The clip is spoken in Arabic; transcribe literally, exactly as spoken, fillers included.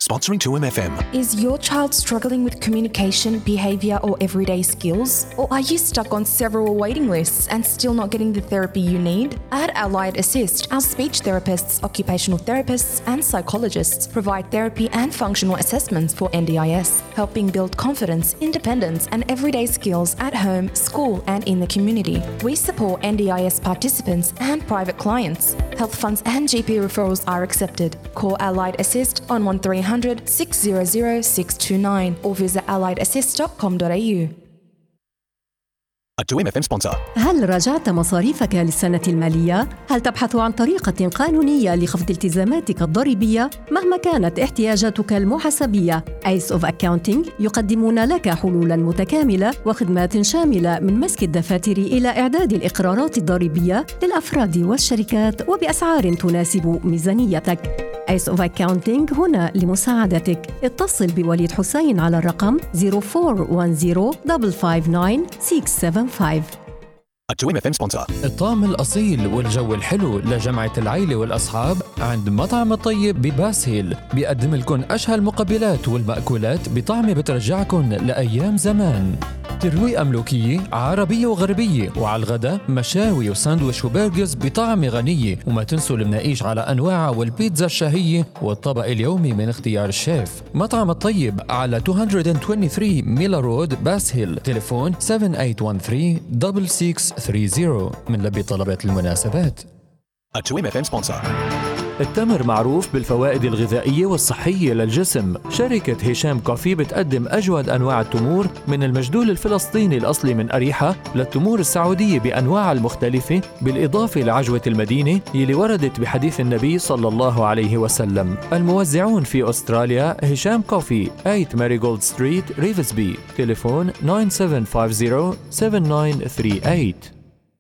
sponsoring two M F M. Is your child struggling with communication, behaviour or everyday skills? Or are you stuck on several waiting lists and still not getting the therapy you need? At Allied Assist, our speech therapists, occupational therapists and psychologists provide therapy and functional assessments for N D I S, helping build confidence, independence and everyday skills at home, school and in the community. We support N D I S participants and private clients. Health funds and G P referrals are accepted. Call Allied Assist on one three hundred, six hundred, six two nine or visit allied assist dot com dot a u. A two M F M sponsor. هل راجعت مصاريفك للسنة المالية؟ هل تبحث عن طريقة قانونية لخفض التزاماتك الضريبية مهما كانت احتياجاتك المحاسبية؟ Ace of Accounting يقدمون لك حلولاً متكاملة وخدمات شاملة من مسك الدفاتر إلى إعداد الإقرارات الضريبية للأفراد والشركات وبأسعار تناسب ميزانيتك. Ace of Accounting هنا لمساعدتك. اتصل بوليد حسين على الرقم zero four one zero five five nine six seven five. A two M F M sponsor. الطعم الأصيل والجو الحلو لجمعة العيلة والأصحاب عند مطعم الطيب بباس هيل. بيقدم لكم أشهى المقبلات والمأكولات بطعم بترجعكم لأيام زمان. ترويقة ملوكية عربية وغربية، وعلى الغداء مشاوي وساندويش وبرجرز بطعم غنية. وما تنسوا المناقيش على أنواعها والبيتزا الشهية والطبق اليومي من اختيار الشيف. مطعم الطيب على two twenty-three ميلا رود باس هيل. تليفون seven eight one three six six three zero. من لبي طلبات المناسبات. A two M F M sponsor. التمر معروف بالفوائد الغذائية والصحية للجسم. شركة هشام كوفي بتقدم أجود أنواع التمور من المجدول الفلسطيني الأصلي من أريحة للتمور السعودية بأنواعها المختلفة، بالإضافة لعجوة المدينة يلي وردت بحديث النبي صلى الله عليه وسلم. الموزعون في أستراليا هشام كوفي eight ماريغولد ستريت ريفزبي. تليفون nine seven five zero seven nine three eight.